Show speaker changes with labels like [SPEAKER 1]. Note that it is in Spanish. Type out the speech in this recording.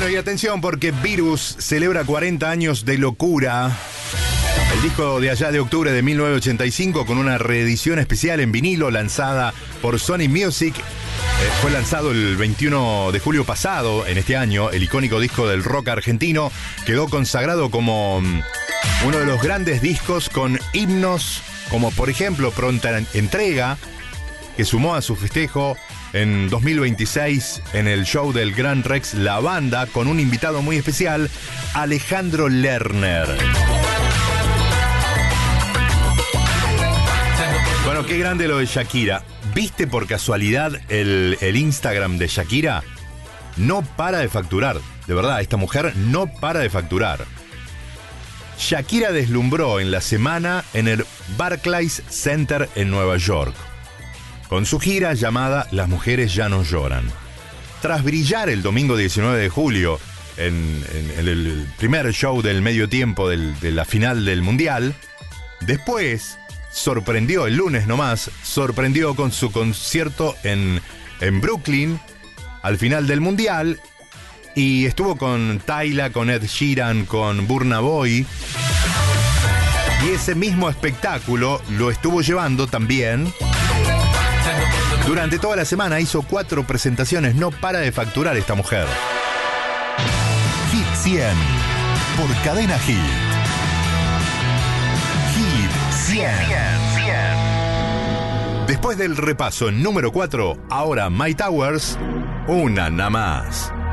[SPEAKER 1] Bueno, y atención porque Virus celebra 40 años de locura. El disco de allá de octubre de 1985 con una reedición especial en vinilo lanzada por Sony Music. Fue lanzado el 21 de julio pasado, en este año. El icónico disco del rock argentino quedó consagrado como uno de los grandes discos con himnos como por ejemplo Pronta Entrega, que sumó a su festejo en 2026 en el show del Gran Rex La Banda con un invitado muy especial, Alejandro Lerner. Bueno, qué grande lo de Shakira. ¿Viste por casualidad el Instagram de Shakira? No para de facturar. De verdad, esta mujer no para de facturar. Shakira deslumbró en la semana en el Barclays Center en Nueva York, con su gira llamada Las Mujeres Ya No Lloran. Tras brillar el domingo 19 de julio en el primer show del medio tiempo de la final del Mundial, después sorprendió, el lunes nomás, sorprendió con su concierto en Brooklyn al final del Mundial, y estuvo con Tyla, con Ed Sheeran, con Burna Boy, y ese mismo espectáculo lo estuvo llevando también durante toda la semana. Hizo 4 presentaciones, no para de facturar esta mujer.
[SPEAKER 2] Hit 100 por Cadena Hit. Hit 100.
[SPEAKER 1] Después del repaso número 4, ahora My Towers, una nada más.